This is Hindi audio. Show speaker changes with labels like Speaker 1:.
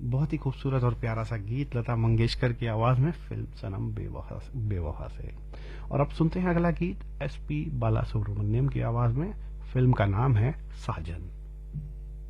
Speaker 1: बहुत ही खूबसूरत और प्यारा सा गीत लता मंगेशकर की आवाज में फिल्म सनम बेवफा से। और अब सुनते हैं अगला गीत एसपी बालासुब्रमण्यम की आवाज में। फिल्म का नाम है साजन।